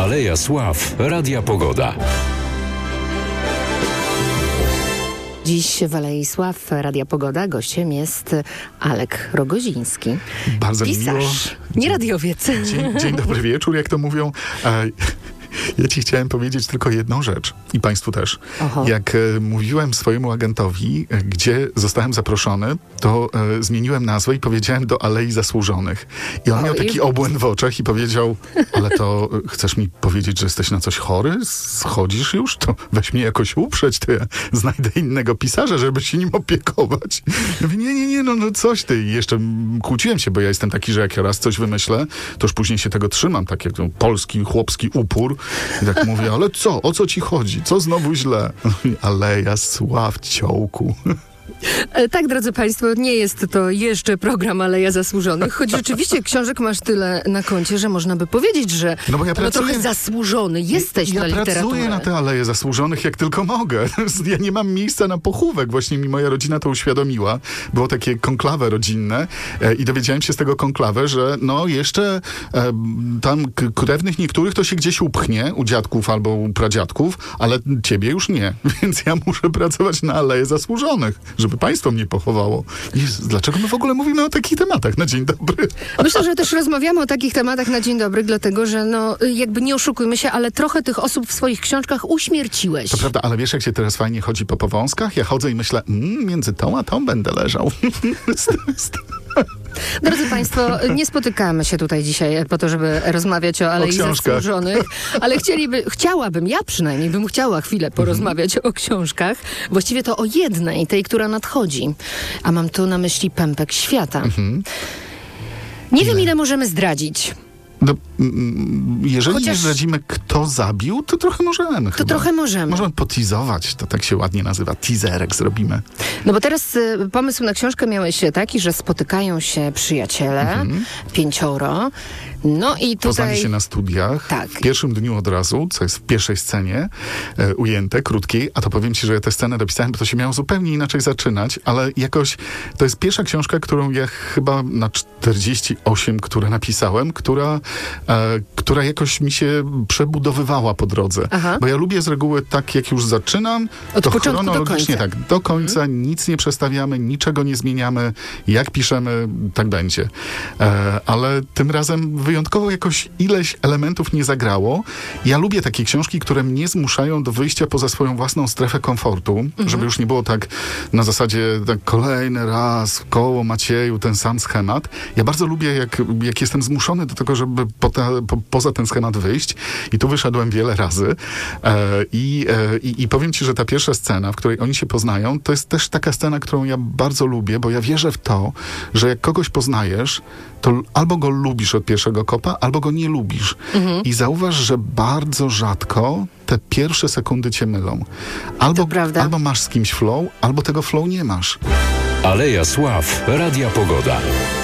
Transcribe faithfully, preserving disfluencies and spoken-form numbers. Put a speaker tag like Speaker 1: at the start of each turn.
Speaker 1: Aleja Sław, Radia Pogoda.
Speaker 2: Dziś w Alei Sław, Radia Pogoda, gościem jest Alek Rogoziński.
Speaker 3: Bardzo mi miło.
Speaker 2: Pisarz, nie radiowiec.
Speaker 3: Dzień, dzień dobry wieczór, jak to mówią. E, ja ci chciałem powiedzieć tylko jedną rzecz i państwu też.
Speaker 2: Oho.
Speaker 3: Jak e, mówiłem swojemu agentowi, e, gdzie zostałem zaproszony, to e, zmieniłem nazwę i powiedziałem do Alei Zasłużonych. I on
Speaker 2: O,
Speaker 3: miał
Speaker 2: i-
Speaker 3: taki obłęd w oczach i powiedział, ale to e, chcesz mi powiedzieć, że jesteś na coś chory? Schodzisz już? To weź mnie jakoś uprzeć, to ja znajdę innego pisarza, żeby się nim opiekować. Ja mówię, nie, nie, nie, no, no coś ty. I jeszcze mm, kłóciłem się, bo ja jestem taki, że jak ja raz coś wymyślę, to już później się tego trzymam, tak jak no, polski, chłopski upór. I tak mówię, ale co? O co ci chodzi? Co znowu źle? Aleja Sław, ciołku.
Speaker 2: E, Tak, drodzy Państwo, nie jest to jeszcze program Aleja Zasłużonych, choć rzeczywiście książek masz tyle na koncie, że można by powiedzieć, że
Speaker 3: No bo ja
Speaker 2: no,
Speaker 3: pracuję-
Speaker 2: trochę zasłużony jesteś
Speaker 3: ja
Speaker 2: na literaturę.
Speaker 3: pracuję na te Aleje Zasłużonych jak tylko mogę. Ja nie mam miejsca na pochówek. Właśnie mi moja rodzina to uświadomiła. Było takie konklawe rodzinne e, i dowiedziałem się z tego konklawe, że no jeszcze e, tam k- krewnych niektórych to się gdzieś upchnie, u dziadków albo u pradziadków, ale ciebie już nie. Więc ja muszę pracować na Aleje Zasłużonych, żeby państwo mnie pochowało. Jezus, dlaczego my w ogóle mówimy o takich tematach na dzień dobry?
Speaker 2: Myślę, że też rozmawiamy o takich tematach na dzień dobry, dlatego że no jakby nie oszukujmy się, ale trochę tych osób w swoich książkach uśmierciłeś.
Speaker 3: To prawda, ale wiesz, jak się teraz fajnie chodzi po powązkach? Ja chodzę i myślę, mm, między tą a tą będę leżał.
Speaker 2: Drodzy Państwo, nie spotykamy się tutaj dzisiaj po to, żeby rozmawiać o Alei
Speaker 3: książkach.
Speaker 2: Zasłużonych, ale chcieliby, chciałabym, ja przynajmniej bym chciała chwilę porozmawiać o książkach. Właściwie to o jednej, tej, która nadchodzi. A mam tu na myśli Pępek Świata. Nie wiem, ile możemy zdradzić.
Speaker 3: No, mm, jeżeli
Speaker 2: Chociaż-
Speaker 3: nie zdradzimy, kto zabił, to trochę możemy.
Speaker 2: To
Speaker 3: chyba.
Speaker 2: trochę możemy.
Speaker 3: Możemy potizować, to tak się ładnie nazywa. Teaserek zrobimy.
Speaker 2: No bo teraz y, pomysł na książkę miałeś taki, że spotykają się przyjaciele, pięcioro, no i
Speaker 3: Poznali
Speaker 2: tutaj...
Speaker 3: się na studiach.
Speaker 2: Tak.
Speaker 3: W pierwszym dniu od razu, co jest w pierwszej scenie e, ujęte, krótkiej. A to powiem ci, że ja tę scenę dopisałem, bo to się miało zupełnie inaczej zaczynać, ale jakoś to jest pierwsza książka, którą ja chyba na czterdzieści osiem, które napisałem, która, e, która jakoś mi się przebudowywała po drodze.
Speaker 2: Aha.
Speaker 3: Bo ja lubię z reguły tak, jak już zaczynam,
Speaker 2: Od
Speaker 3: to
Speaker 2: początku do
Speaker 3: chronologicznie
Speaker 2: końca.
Speaker 3: tak, do końca, nic nie przestawiamy, niczego nie zmieniamy. Jak piszemy, tak będzie. E, ale tym razem wyjątkowo jakoś ileś elementów nie zagrało. Ja lubię takie książki, które mnie zmuszają do wyjścia poza swoją własną strefę komfortu, żeby już nie było tak na zasadzie tak kolejny raz koło Macieju ten sam schemat. Ja bardzo lubię, jak, jak jestem zmuszony do tego, żeby po ta, po, poza ten schemat wyjść. I tu wyszedłem wiele razy. E, i, e, i, I powiem ci, że ta pierwsza scena, w której oni się poznają, to jest też taka scena, którą ja bardzo lubię, bo ja wierzę w to, że jak kogoś poznajesz, to albo go lubisz od pierwszego kopa, albo go nie lubisz. I zauważ, że bardzo rzadko te pierwsze sekundy cię mylą. Albo,
Speaker 2: To prawda.
Speaker 3: albo masz z kimś flow, albo tego flow nie masz.
Speaker 1: Aleja Sław, Radia Pogoda.